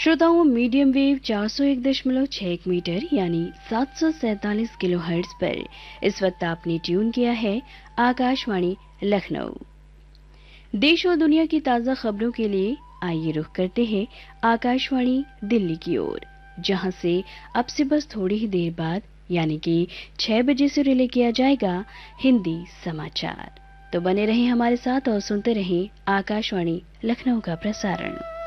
श्रोताओं, medium wave 401.61 metre यानी 747 kilohertz पर इस वक्त आपने ट्यून किया है आकाशवाणी लखनऊ। देश और दुनिया की ताजा खबरों के लिए आइए रुख करते हैं आकाशवाणी दिल्ली की ओर, जहां से अब से बस थोड़ी ही देर बाद यानी कि 6 बजे से रिले किया जाएगा हिंदी समाचार। तो बने रहें हमारे साथ और सुनते रहें आकाशवाणी लखनऊ का प्रसारण।